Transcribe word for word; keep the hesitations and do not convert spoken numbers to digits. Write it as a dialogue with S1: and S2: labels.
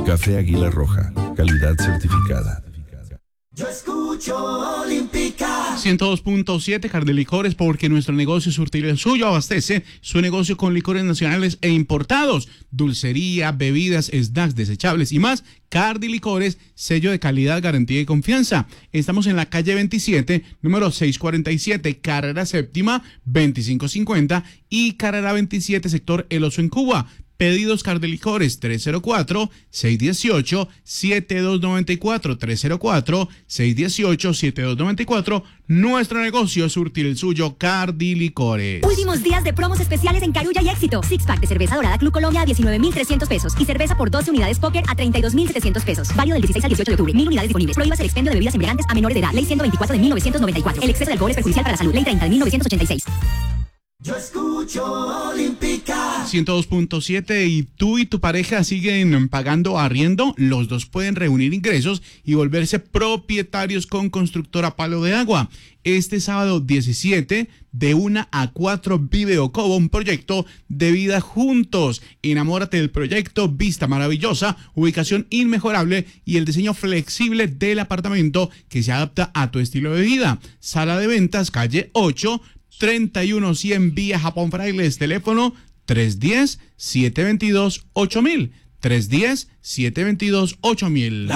S1: Café Águila Roja, calidad certificada.
S2: Yo escucho Olímpica.
S3: ciento dos punto siete Cardilicores, porque nuestro negocio es surtir el suyo. Abastece su negocio con licores nacionales e importados, dulcería, bebidas, snacks desechables y más. Cardilicores, sello de calidad, garantía y confianza. Estamos en la calle veintisiete, número seiscientos cuarenta y siete, carrera séptima, veinticinco cincuenta y carrera veintisiete, sector El Oso en Cuba. Pedidos Cardilicores tres cero cuatro, seis uno ocho, siete dos nueve cuatro, tres cero cuatro, seis uno ocho, siete dos nueve cuatro. Nuestro negocio es surtir el suyo. Cardilicores.
S4: Últimos días de promos especiales en Carulla y Éxito. Six pack de cerveza dorada Club Colombia a diecinueve mil trescientos pesos y cerveza por doce unidades Póker a treinta y dos mil setecientos pesos. Válido del dieciséis al dieciocho de octubre. Mil unidades disponibles. Prohíbas el expendio de bebidas embriagantes a menores de edad. Ley ciento veinticuatro de mil novecientos noventa y cuatro. El exceso de alcohol es perjudicial para la salud. Ley treinta de mil novecientos ochenta y seis.
S2: Yo escucho Olímpica.
S3: ciento dos punto siete. ¿Y tú y tu pareja siguen pagando arriendo? Los dos pueden reunir ingresos y volverse propietarios con Constructora Palo de Agua. Este sábado diecisiete, de una a cuatro, vive Ocobo, un proyecto de vida juntos. Enamórate del proyecto, vista maravillosa, ubicación inmejorable y el diseño flexible del apartamento que se adapta a tu estilo de vida. Sala de ventas, calle ocho, treinta y uno cien, vía Japón Frailes. Teléfono tres uno cero, siete dos dos, ocho mil. tres uno cero, siete dos dos, ocho mil.